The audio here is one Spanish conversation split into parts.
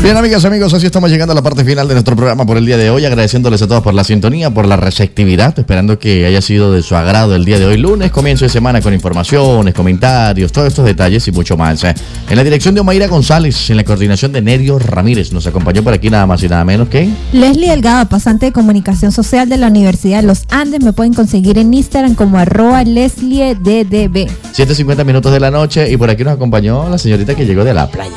Bien, amigas, amigos, así estamos llegando a la parte final de nuestro programa por el día de hoy, agradeciéndoles a todos por la sintonía, por la receptividad, esperando que haya sido de su agrado el día de hoy, lunes, comienzo de semana con informaciones, comentarios, todos estos detalles y mucho más. En la dirección de Omaira González, en la coordinación de Nerio Ramírez, nos acompañó por aquí nada más y nada menos que Leslie Delgado, pasante de Comunicación Social de la Universidad de los Andes. Me pueden conseguir en Instagram como @LeslieDDB. 7:50 minutos de la noche y por aquí nos acompañó la señorita que llegó de la playa.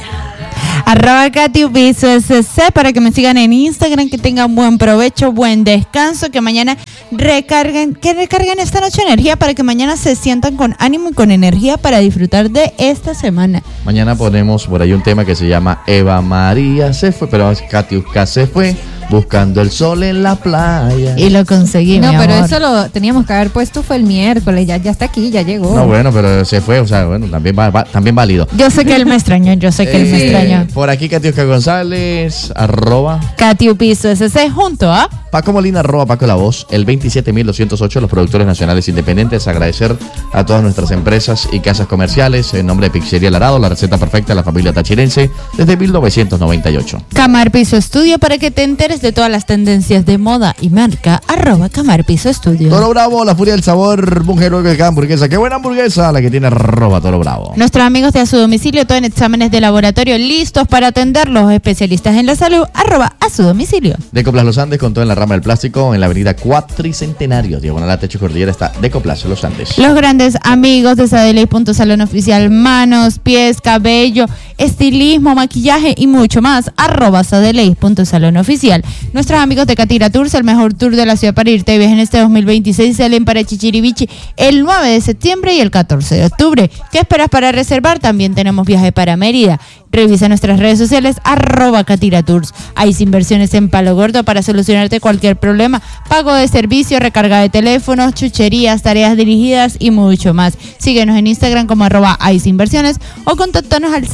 @KatiuPisoSC para que me sigan en Instagram, que tengan buen provecho, buen descanso, que mañana recarguen esta noche energía para que mañana se sientan con ánimo y con energía para disfrutar de esta semana. Mañana ponemos por ahí un tema que se llama Eva María se fue, pero Katiuska se fue buscando el sol en la playa. Y lo conseguí, No, mi pero amor. eso lo teníamos que haber puesto fue el miércoles, ya está aquí, ya llegó. No, bueno, pero se fue, o sea, bueno, también válido. Yo sé que él me extrañó, Por aquí Katiuska González, KatiuPisoSC junto a Paco Molina, Paco La Voz, el 27208, los productores nacionales independientes. Agradecer a todas nuestras empresas y casas comerciales, en nombre de Pizzería Larado, la receta perfecta de la familia tachirense desde 1998. Camar Piso Estudio para que te enteres de todas las tendencias de moda y marca, @Camar Piso Estudio. Toro Bravo, la furia del sabor, mujer de cada hamburguesa. Qué buena hamburguesa la que tiene Toro Bravo. Nuestros amigos de A Su Domicilio, todo en exámenes de laboratorio, listos para atenderlos, especialistas en la salud, @A Su Domicilio. Decoplas Los Andes, con todo en la rama del plástico, en la avenida Cuatricentenario, diagonal a Techo Cordillera, está Decoplas Los Andes. Los grandes amigos de Sadeley.salón oficial, manos, pies, cabello, estilismo, maquillaje y mucho más, @Sadeley.salón oficial. Nuestros amigos de Catira Tours, el mejor tour de la ciudad para irte de viaje en este 2026, salen para Chichirivichi el 9 de septiembre y el 14 de octubre. ¿Qué esperas para reservar? También tenemos viaje para Mérida. Revisa nuestras redes sociales, @Catira Tours. Hay inversiones en Palo Gordo para solucionarte cualquier problema, pago de servicio, recarga de teléfonos, chucherías, tareas dirigidas y mucho más. Síguenos en Instagram como @Inversiones o contáctanos al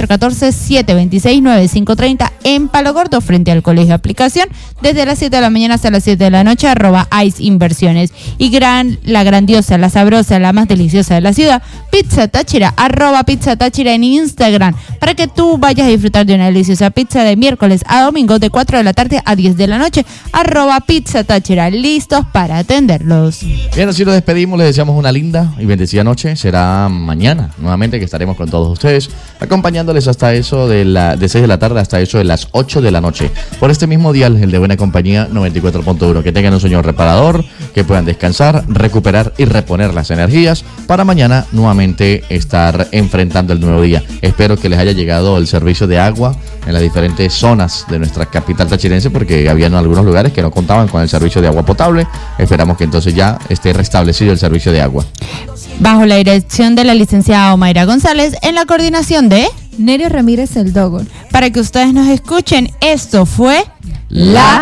0414-726-9530 en Palo Gordo, frente al Colegio Aplicación, desde las 7 de la mañana hasta las 7 de la noche, @Inversiones. Y la grandiosa, la sabrosa, la más deliciosa de la ciudad, Pizza Táchira, @Pizza Táchira en Instagram, para que tú vayas a disfrutar de una deliciosa pizza de miércoles a domingo de 4 de la tarde a 10 de la noche, @Pizza Táchira, listos para atenderlos. Bien, así nos despedimos, les deseamos una linda y bendecida noche. Será mañana nuevamente que estaremos con todos ustedes, acompañándoles hasta eso de 6 de la tarde hasta eso de las 8 de la noche, por este mismo dial, el de Buena Compañía 94.1. Que tengan un sueño reparador, que puedan descansar, recuperar y reponer las energías para mañana nuevamente estar enfrentando el nuevo día. Espero que les haya llegado el servicio de agua en las diferentes zonas de nuestra capital tachirense, porque habían algunos lugares que no contaban con el servicio de agua potable. Esperamos que entonces ya esté restablecido el servicio de agua. Bajo la dirección de la licenciada Omaira González, en la coordinación de Nerio Ramírez, el Dogo. Para que ustedes nos escuchen, esto fue La